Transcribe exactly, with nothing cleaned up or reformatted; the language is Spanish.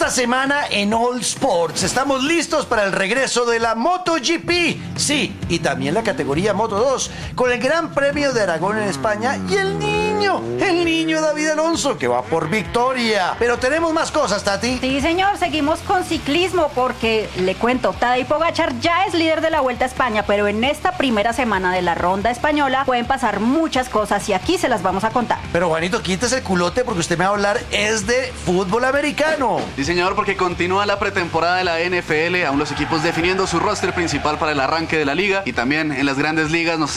Esta semana en All Sports estamos listos para el regreso de la MotoGP. Sí, y también la categoría Moto dos, con el Gran Premio de Aragón en España y el niño, el niño David Alonso, que va por victoria. Pero tenemos más cosas, Tati. Sí, señor, seguimos con ciclismo porque, le cuento, Tadej Pogačar ya es líder de la Vuelta a España, pero en esta primera semana de la Ronda Española pueden pasar muchas cosas y aquí se las vamos a contar. Pero Juanito, quítese el culote porque usted me va a hablar es de fútbol americano. Sí, señor, porque continúa la pretemporada de la N F L, aún los equipos definiendo su roster principal para el arranque de la liga, y también en las grandes ligas nos